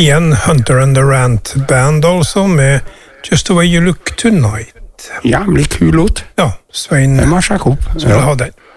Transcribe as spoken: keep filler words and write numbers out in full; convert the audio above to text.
Igjen Hunter and the Rant Band, altså, med Just the Way You Look Tonight. Jævlig kul låt. Ja, Svein Den må jeg sjekke opp. skulle Ja. ha den.